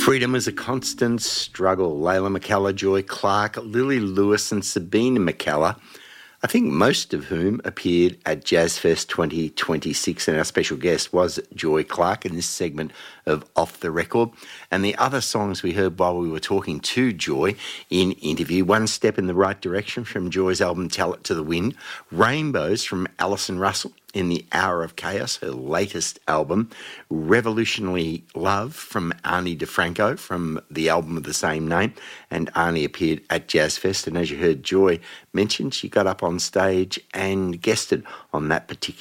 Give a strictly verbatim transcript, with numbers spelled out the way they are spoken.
Freedom is a constant struggle. Layla McKellar, Joy Clark, Lily Lewis and Sabina McKellar, I think most of whom appeared at Jazz Fest twenty twenty-six, and our special guest was Joy Clark in this segment of Off the Record. And the other songs we heard while we were talking to Joy in interview, One Step in the Right Direction from Joy's album Tell It to the Wind, Rainbows from Alison Russell in The Hour of Chaos, her latest album, Revolutionary Love from Arnie DeFranco from the album of the same name, and Arnie appeared at Jazz Fest, and as you heard Joy mention, she got up on stage and guested on that particular